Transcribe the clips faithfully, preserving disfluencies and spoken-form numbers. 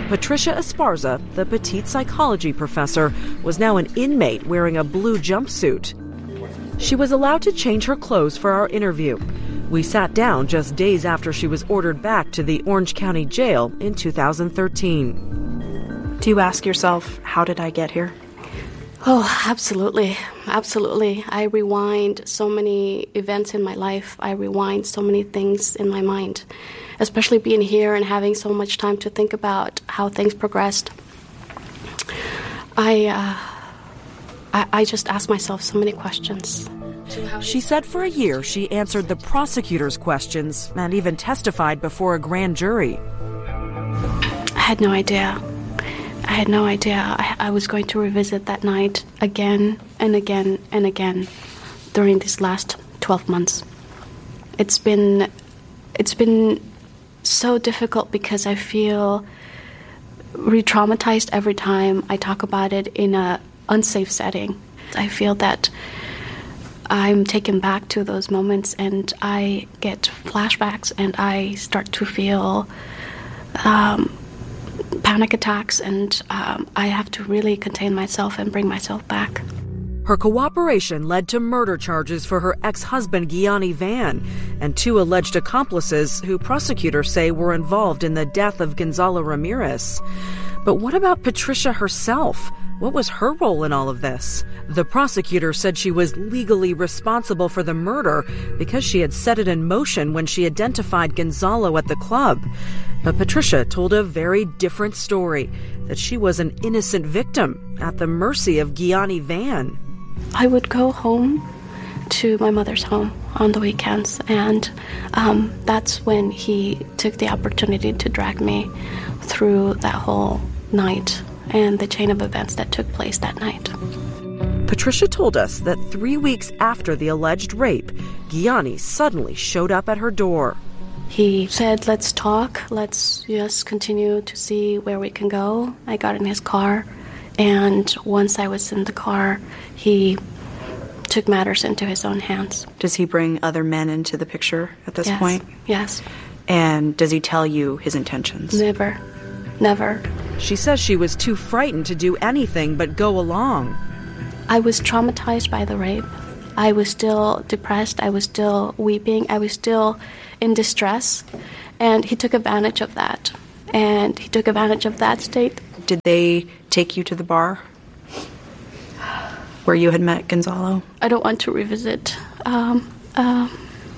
Patricia Esparza, the petite psychology professor, was now an inmate wearing a blue jumpsuit. She was allowed to change her clothes for our interview. We sat down just days after she was ordered back to the Orange County Jail in two thousand thirteen. Do you ask yourself, how did I get here? Oh, absolutely. Absolutely. I rewind so many events in my life. I rewind so many things in my mind, especially being here and having so much time to think about how things progressed. I, uh, I, I just ask myself so many questions. She said for a year she answered the prosecutor's questions and even testified before a grand jury. I had no idea. I had no idea I, I was going to revisit that night again and again and again during these last twelve months. It's been, it's been so difficult because I feel re-traumatized every time I talk about it in an unsafe setting. I feel that I'm taken back to those moments and I get flashbacks and I start to feel um, panic attacks, and um, I have to really contain myself and bring myself back. Her cooperation led to murder charges for her ex-husband Gianni Van and two alleged accomplices who prosecutors say were involved in the death of Gonzalo Ramirez. But what about Patricia herself? What was her role in all of this? The prosecutor said she was legally responsible for the murder because she had set it in motion when she identified Gonzalo at the club. But Patricia told a very different story, that she was an innocent victim at the mercy of Gianni Van. I would go home to my mother's home on the weekends, and um, that's when he took the opportunity to drag me through that whole night and the chain of events that took place that night. Patricia told us that three weeks after the alleged rape, Gianni suddenly showed up at her door. He said, let's talk, let's just continue to see where we can go. I got in his car, and once I was in the car, he took matters into his own hands. Does he bring other men into the picture at this yes. point? Yes. And does he tell you his intentions? Never. Never. She says she was too frightened to do anything but go along. I was traumatized by the rape. I was still depressed. I was still weeping. I was still in distress. And he took advantage of that. And he took advantage of that state. Did they take you to the bar where you had met Gonzalo? I don't want to revisit um, uh,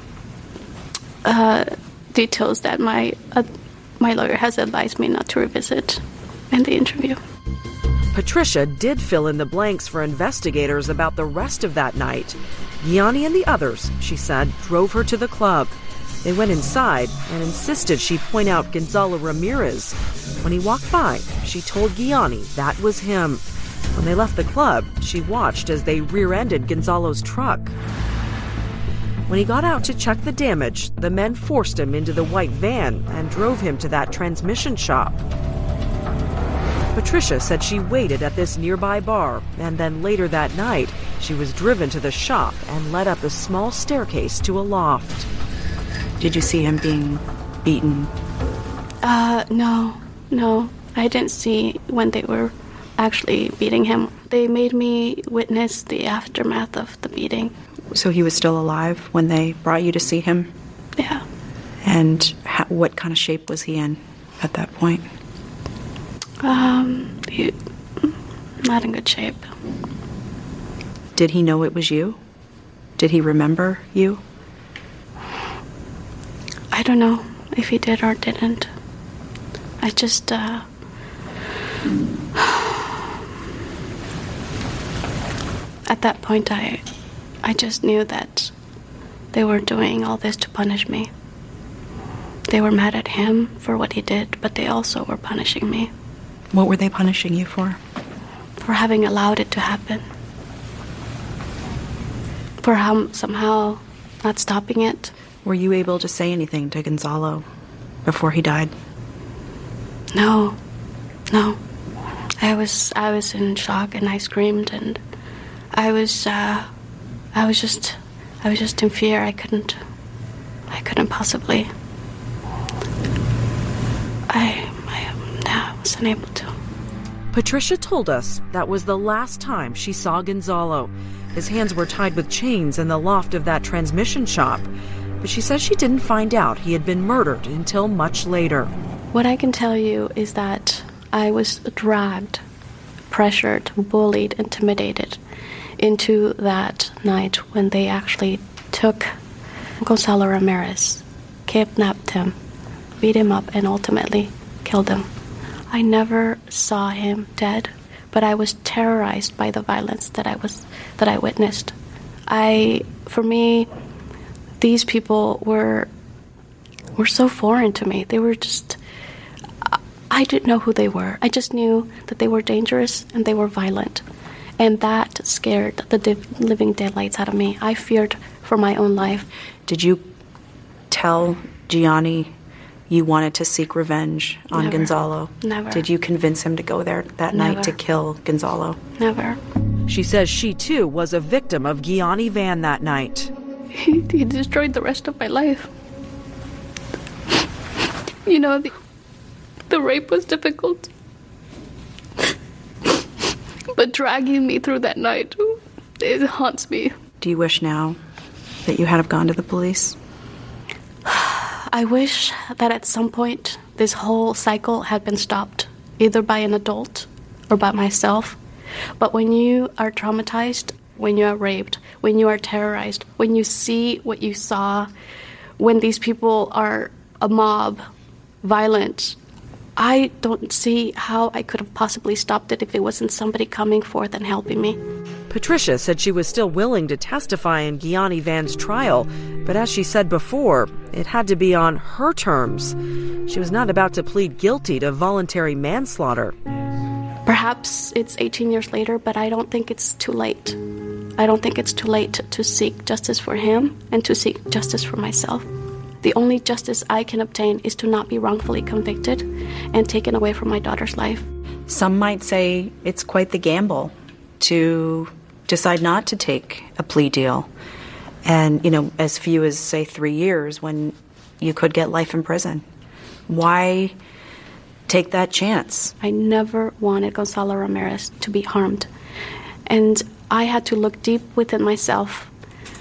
uh, details that my uh, my lawyer has advised me not to revisit in the interview. Patricia did fill in the blanks for investigators about the rest of that night. Gianni and the others, she said, drove her to the club. They went inside and insisted she point out Gonzalo Ramirez. When he walked by, she told Gianni that was him. When they left the club, she watched as they rear-ended Gonzalo's truck. When he got out to check the damage, the men forced him into the white van and drove him to that transmission shop. Patricia said she waited at this nearby bar, and then later that night, she was driven to the shop and led up a small staircase to a loft. Did you see him being beaten? Uh, no, no. I didn't see when they were actually beating him. They made me witness the aftermath of the beating. So he was still alive when they brought you to see him? Yeah. And how, what kind of shape was he in at that point? Um, he, not in good shape. Did he know it was you? Did he remember you? I don't know if he did or didn't. I just, uh... at that point, I... I just knew that they were doing all this to punish me. They were mad at him for what he did, but they also were punishing me. What were they punishing you for? For having allowed it to happen. For how, somehow not stopping it. Were you able to say anything to Gonzalo before he died? No. No. I was I was in shock and I screamed and I was uh I was just I was just in fear. I couldn't I couldn't possibly I I, yeah, I was wasn't able to. Patricia told us that was the last time she saw Gonzalo. His hands were tied with chains in the loft of that transmission shop. But she says she didn't find out he had been murdered until much later. What I can tell you is that I was dragged, pressured, bullied, intimidated into that night when they actually took Gonzalo Ramirez, kidnapped him, beat him up, and ultimately killed him. I never saw him dead, but I was terrorized by the violence that I was that I witnessed. I, for me, these people were were so foreign to me. They were just, I didn't know who they were. I just knew that they were dangerous and they were violent. And that scared the div- living daylights out of me. I feared for my own life. Did you tell Gianni you wanted to seek revenge on Never. Gonzalo? Never. Did you convince him to go there that Never. night to kill Gonzalo? Never. She says she, too, was a victim of Gianni Van that night. He, he destroyed the rest of my life. You know, the, the rape was difficult. But dragging me through that night, it haunts me. Do you wish now that you had have gone to the police? I wish that at some point this whole cycle had been stopped, either by an adult or by myself. But when you are traumatized, when you are raped, when you are terrorized, when you see what you saw, when these people are a mob, violent, I don't see how I could have possibly stopped it if it wasn't somebody coming forth and helping me. Patricia said she was still willing to testify in Gianni Van's trial, but as she said before, it had to be on her terms. She was not about to plead guilty to voluntary manslaughter. Perhaps it's eighteen years later, but I don't think it's too late. I don't think it's too late to seek justice for him and to seek justice for myself. The only justice I can obtain is to not be wrongfully convicted and taken away from my daughter's life. Some might say it's quite the gamble to decide not to take a plea deal. And, you know, as few as, say, three years when you could get life in prison. Why take that chance? I never wanted Gonzalo Ramirez to be harmed. And I had to look deep within myself.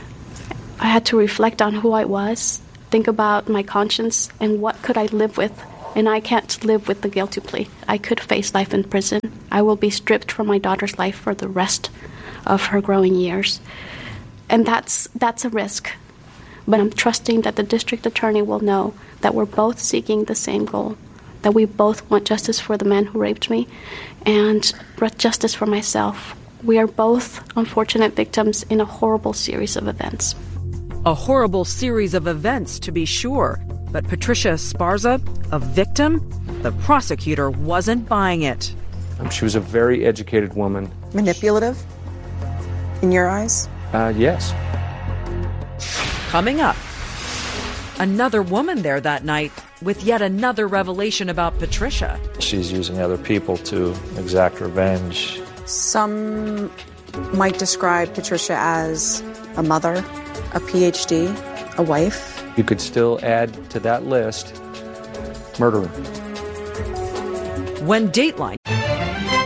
I had to reflect on who I was, think about my conscience, and what could I live with. And I can't live with the guilty plea. I could face life in prison. I will be stripped from my daughter's life for the rest of her growing years. And that's that's a risk. But I'm trusting that the district attorney will know that we're both seeking the same goal, that we both want justice for the man who raped me and justice for myself. We are both unfortunate victims in a horrible series of events. A horrible series of events, to be sure. But Patricia Esparza, a victim? The prosecutor wasn't buying it. Um, she was a very educated woman. Manipulative? In your eyes? Uh, yes. Coming up, another woman there that night with yet another revelation about Patricia. She's using other people to exact revenge. Some might describe Patricia as a mother, a P H D, a wife. You could still add to that list murderer. When Dateline